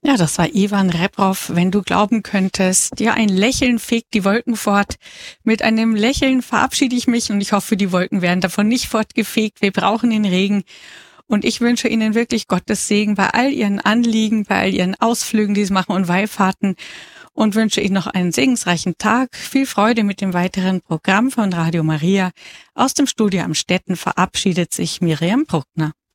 Ja, das war Ivan Reprov, wenn du glauben könntest. Ja, ein Lächeln fegt die Wolken fort. Mit einem Lächeln verabschiede ich mich und ich hoffe, die Wolken werden davon nicht fortgefegt. Wir brauchen den Regen. Und ich wünsche Ihnen wirklich Gottes Segen bei all Ihren Anliegen, bei all Ihren Ausflügen, die Sie machen und Wallfahrten. Und wünsche Ihnen noch einen segensreichen Tag. Viel Freude mit dem weiteren Programm von Radio Maria. Aus dem Studio Amstetten verabschiedet sich Miriam Bruckner.